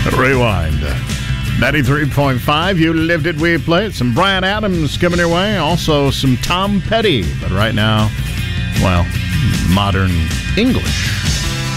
Rewind. 93.5, You Lived It, We Played. Some Bryan Adams coming your way. Also some Tom Petty. But right now, well, modern English.